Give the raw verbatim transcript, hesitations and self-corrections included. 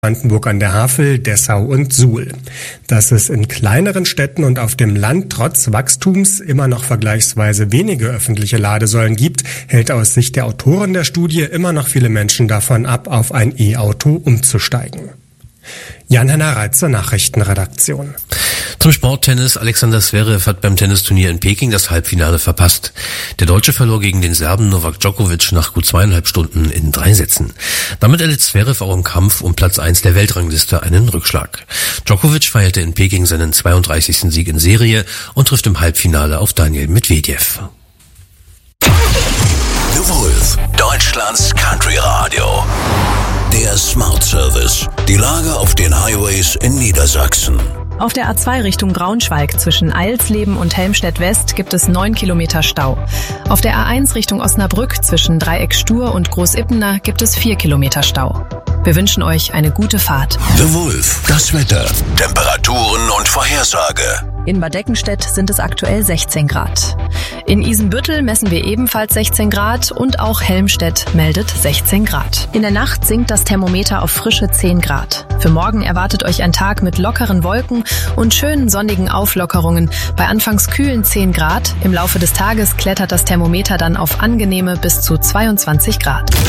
Brandenburg an der Havel, Dessau und Suhl. Dass es in kleineren Städten und auf dem Land trotz Wachstums immer noch vergleichsweise wenige öffentliche Ladesäulen gibt, hält aus Sicht der Autoren der Studie immer noch viele Menschen davon ab, auf ein E-Auto umzusteigen. Jan-Henner Reitzer, Nachrichtenredaktion. Zum Sporttennis. Alexander Zverev hat beim Tennisturnier in Peking das Halbfinale verpasst. Der Deutsche verlor gegen den Serben Novak Djokovic nach gut zweieinhalb Stunden in drei Sätzen. Damit erlitt Zverev auch im Kampf um Platz eins der Weltrangliste einen Rückschlag. Djokovic feierte in Peking seinen zweiunddreißigsten Sieg in Serie und trifft im Halbfinale auf Daniil Medvedev. The Wolf, Deutschlands Country Radio. Der Smart Service. Die Lage auf den Highways in Niedersachsen. Auf der A zwei Richtung Braunschweig zwischen Eilsleben und Helmstedt West gibt es neun Kilometer Stau. Auf der A eins Richtung Osnabrück zwischen Dreieck Stur und Großippener gibt es vier Kilometer Stau. Wir wünschen euch eine gute Fahrt. The Wolf, das Wetter, Temperaturen und Vorhersage. In Bad Deckenstedt sind es aktuell sechzehn Grad. In Isenbüttel messen wir ebenfalls sechzehn Grad und auch Helmstedt meldet sechzehn Grad. In der Nacht sinkt das Thermometer auf frische zehn Grad. Für morgen erwartet euch ein Tag mit lockeren Wolken und schönen sonnigen Auflockerungen bei anfangs kühlen zehn Grad. Im Laufe des Tages klettert das Thermometer dann auf angenehme bis zu zweiundzwanzig Grad.